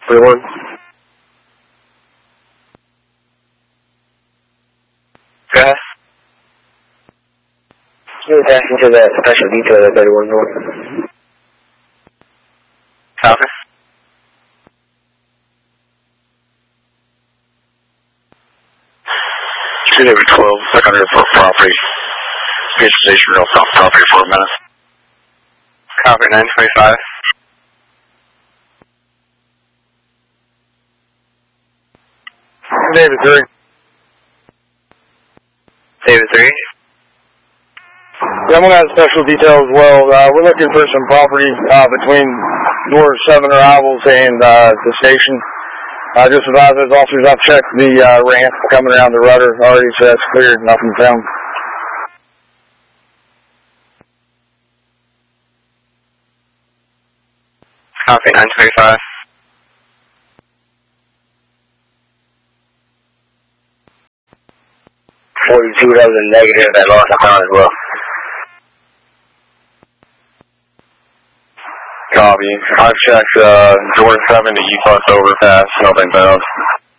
41. Go ahead. You're passing to that special detail at 31 North. Copy. Shoot every 12, 600 foot property. Space station real south property for a minute. Copy, 925. David 3. David 3. Yeah, I'm going to have special detail as well. We're looking for some property between North 7 Arrivals and the station. Just advise those officers, I've checked the ramp coming around the rudder already, so that's cleared, nothing found. Copy, 925. $42, that was a negative, I lost a pound as well. Copy. I've checked Jordan 7 to E-Plus overpass, nothing found.